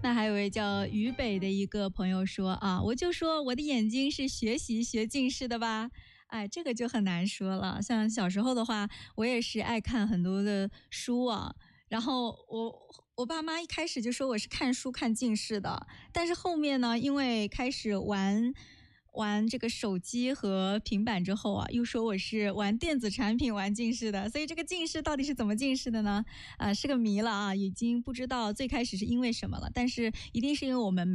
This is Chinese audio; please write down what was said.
那还有位叫渝北的一个朋友说啊，我就说我的眼睛是学习学近视的吧。哎，这个就很难说了。像小时候的话，我也是爱看很多的书啊，然后我爸妈一开始就说我是看书看近视的，但是后面呢，因为开始玩这个手机和平板之后啊，又说我是玩电子产品玩近视的，所以这个近视到底是怎么近视的呢？是个谜了啊，已经不知道最开始是因为什么了，但是一定是因为我们